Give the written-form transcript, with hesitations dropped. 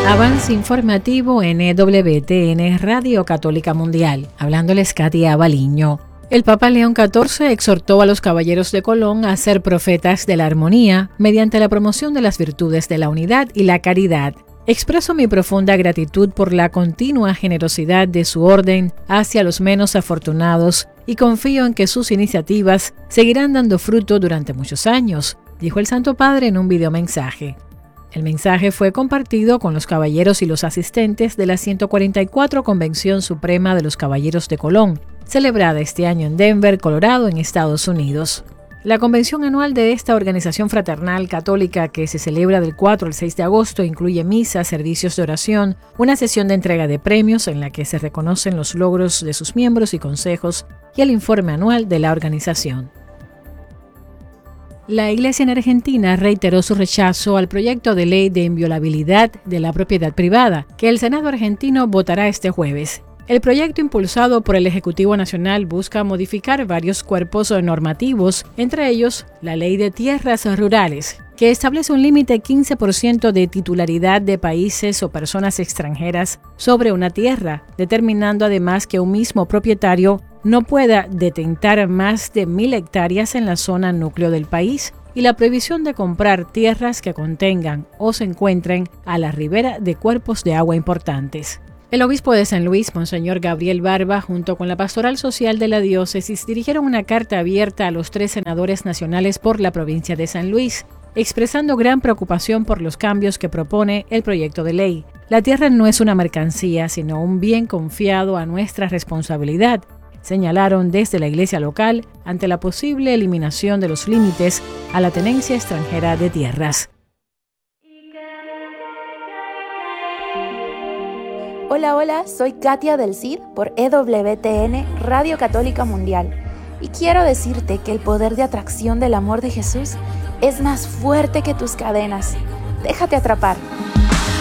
Avance informativo en EWTN Radio Católica Mundial. Hablándoles Katia Baliño. El Papa León XIV exhortó a los caballeros de Colón a ser profetas de la armonía mediante la promoción de las virtudes de la unidad y la caridad. Expreso mi profunda gratitud por la continua generosidad de su orden hacia los menos afortunados y confío en que sus iniciativas seguirán dando fruto durante muchos años, dijo el Santo Padre en un videomensaje. El mensaje fue compartido con los caballeros y los asistentes de la 144 Convención Suprema de los Caballeros de Colón, celebrada este año en Denver, Colorado, en Estados Unidos. La convención anual de esta organización fraternal católica, que se celebra del 4 al 6 de agosto, incluye misa, servicios de oración, una sesión de entrega de premios en la que se reconocen los logros de sus miembros y consejos y el informe anual de la organización. La Iglesia en Argentina reiteró su rechazo al proyecto de ley de inviolabilidad de la propiedad privada, que el Senado argentino votará este jueves. El proyecto impulsado por el Ejecutivo Nacional busca modificar varios cuerpos normativos, entre ellos la Ley de Tierras Rurales, que establece un límite 15% de titularidad de países o personas extranjeras sobre una tierra, determinando además que un mismo propietario no pueda detentar más de 1.000 hectáreas en la zona núcleo del país, y la prohibición de comprar tierras que contengan o se encuentren a la ribera de cuerpos de agua importantes. El obispo de San Luis, Monseñor Gabriel Barba, junto con la Pastoral Social de la Diócesis, dirigieron una carta abierta a los 3 senadores nacionales por la provincia de San Luis, expresando gran preocupación por los cambios que propone el proyecto de ley. La tierra no es una mercancía, sino un bien confiado a nuestra responsabilidad, señalaron desde la iglesia local ante la posible eliminación de los límites a la tenencia extranjera de tierras. Hola, soy Katia del Cid por EWTN Radio Católica Mundial y quiero decirte que el poder de atracción del amor de Jesús es más fuerte que tus cadenas. Déjate atrapar.